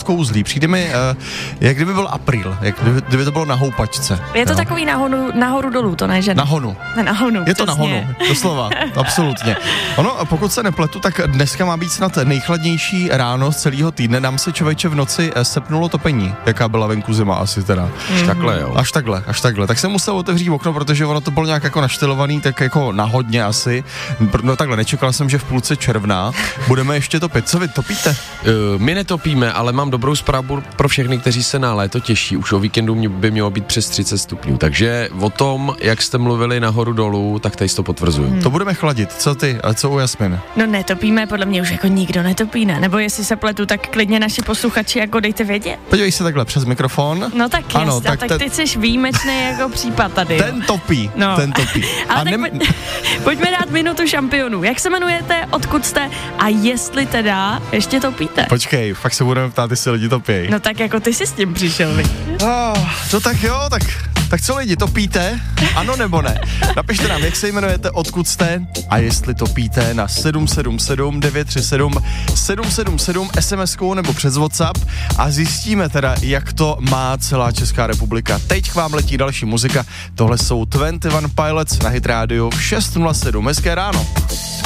kouzlí. Přijde mi, jak kdyby byl apríl, jak kdyby to bylo na houpačce. Je to takový nahoru dolů, to ne, že? Na honu. Ne, na honu, je to přesně. na honu, doslova, absolutně. Ono, pokud se nepletu, tak dneska má být snad nejchladnější ráno z celého týdne. Nám se člověče v noci sepnulo topení, jaká byla venku zima asi teda. Takhle, jo. Až takhle. Tak jsem musel otevřít okno, protože ono to bylo nějak jako naštylovaný, tak jako nahodně asi. No takhle, nečekal jsem, že v půlce června budeme ještě topit. Co vy topíte? My netopíme, ale mám dobrou zprávu pro všechny, kteří se na léto těší. Už o víkendu by mělo být přes 30 stupňů. Takže o tom, jak jste mluvili nahoru dolů, tak tady to potvrzuju. To budeme chladit. Co ty? A co u Jasmin? No netopíme, podle mě už jako nikdo netopí, ne? Nebo jestli se pletu, tak klidně naši posluchači jako dejte vědět. Podívej se takhle přes mikrofon. No tak ano, jest, tak ty jsi výjimečný jako případ tady. Ten topí. Ale pojďme dát minutu šampionů. Jak se jmenujete, odkud jste a jestli teda ještě topíte? Počkej, fakt se budeme ptát, jestli lidi topějí. No tak jako ty jsi s tím přišel, vy. No tak jo, tak co lidi, topíte? Ano nebo ne? Napište nám, jak se jmenujete, odkud jste a jestli topíte na 777 937 777 SMS-kou nebo přes WhatsApp a zjistíme teda, jak to má celá Česká republika. Teď k vám letí další muzika. Tohle jsou 21 Pilots na Hit Radio v 6:07. Hezké ráno.